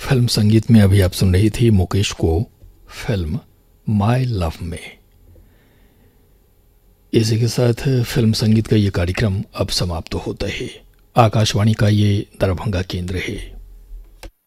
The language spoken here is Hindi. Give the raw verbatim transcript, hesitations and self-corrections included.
फिल्म संगीत में अभी आप सुन रही थी मुकेश को फिल्म माय लव में। इसी के साथ फिल्म संगीत का ये कार्यक्रम अब समाप्त होता है। आकाशवाणी का ये दरभंगा केंद्र है।